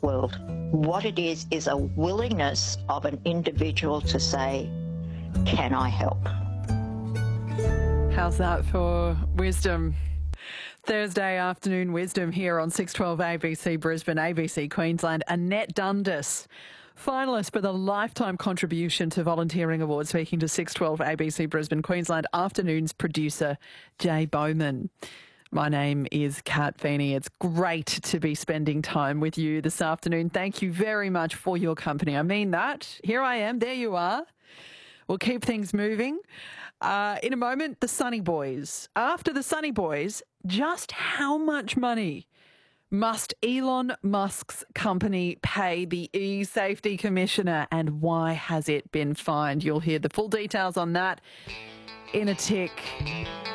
perfect world. What it is a willingness of an individual to say, can I help? How's that for wisdom? Thursday afternoon wisdom here on 612 ABC Brisbane, ABC Queensland. Annette Dundas, finalist for the Lifetime Contribution to Volunteering Award, speaking to 612 ABC Brisbane, Queensland Afternoons producer Jay Bowman. My name is Kat Feeney. It's great to be spending time with you this afternoon. Thank you very much for your company. I mean that. Here I am. There you are. We'll keep things moving. In a moment, the Sunny Boys. After the Sunny Boys, just how much money must Elon Musk's company pay the e-safety commissioner, and why has it been fined? You'll hear the full details on that in a tick.